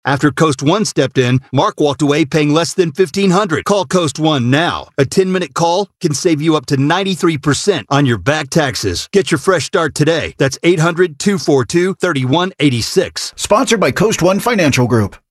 After Coast One stepped in, Mark walked away paying less than $1,500. Call Coast One now. A 10-minute call can save you up to 93% on your back taxes. Get your fresh start today. That's 800-242-3186. Sponsored by Coast One Financial Group.